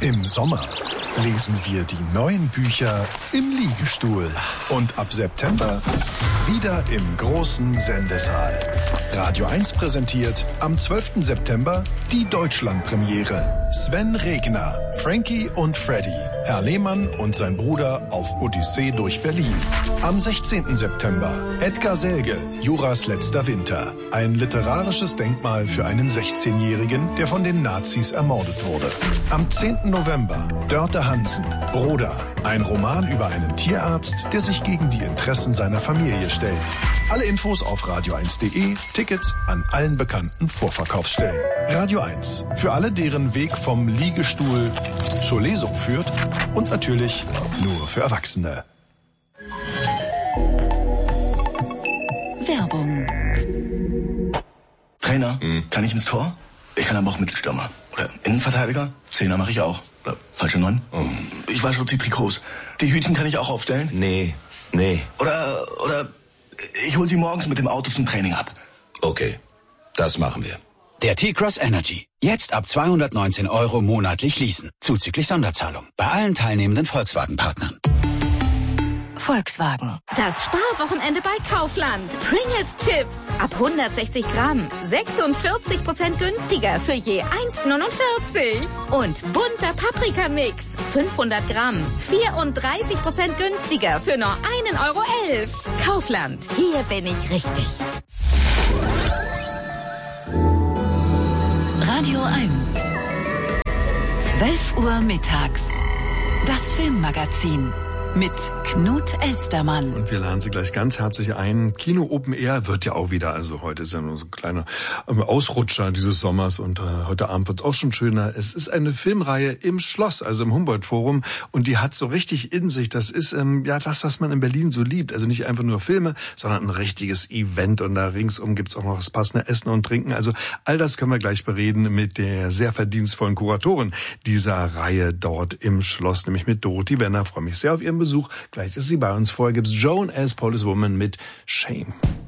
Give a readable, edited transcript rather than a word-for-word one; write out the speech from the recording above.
Im Sommer lesen wir die neuen Bücher im Liegestuhl. Und ab September wieder im großen Sendesaal. Radio 1 präsentiert am 12. September die Deutschlandpremiere. Sven Regner, Frankie und Freddy, Herr Lehmann und sein Bruder auf Odyssee durch Berlin. Am 16. September Edgar Selge, Juras letzter Winter. Ein literarisches Denkmal für einen 16-Jährigen, der von den Nazis ermordet wurde. Am 10. November Dörte Hansen, Broda. Ein Roman über einen Tierarzt, der sich gegen die Interessen seiner Familie stellt. Alle Infos auf radio1.de, Tickets an allen bekannten Vorverkaufsstellen. Radio 1, für alle, deren Weg vom Liegestuhl zur Lesung führt und natürlich nur für Erwachsene. Werbung. Trainer, kann ich ins Tor? Ich kann aber auch Mittelstürmer. Oder Innenverteidiger? Zehner mache ich auch. Oder falsche 9? Ich wasche auch die Trikots. Die Hütchen kann ich auch aufstellen? Nee. Oder ich hol sie morgens mit dem Auto zum Training ab. Okay, das machen wir. Der T-Cross Energy. Jetzt ab 219 € monatlich leasen. Zuzüglich Sonderzahlung. Bei allen teilnehmenden Volkswagen-Partnern. Volkswagen. Das Sparwochenende bei Kaufland. Pringles Chips. Ab 160 Gramm. 46% günstiger für je 1,49. Und bunter Paprikamix. 500 Gramm. 34% günstiger für nur 1,11 €. Kaufland. Hier bin ich richtig. Radio 1. 12 Uhr mittags. Das Filmmagazin. Mit Knut Elstermann. Und wir laden Sie gleich ganz herzlich ein. Kino Open Air wird ja auch wieder, also heute ist ja nur so ein kleiner Ausrutscher dieses Sommers und heute Abend wird es auch schon schöner. Es ist eine Filmreihe im Schloss, also im Humboldt-Forum, und die hat so richtig in sich. Das ist das, was man in Berlin so liebt. Also nicht einfach nur Filme, sondern ein richtiges Event, und da ringsum gibt's auch noch das passende Essen und Trinken. Also all das können wir gleich bereden mit der sehr verdienstvollen Kuratorin dieser Reihe dort im Schloss, nämlich mit Dorothee Wenner. Ich freue mich sehr auf Ihren Besuch. Gleich ist sie bei uns. Vorher gibt's Joan as Policewoman mit Shame.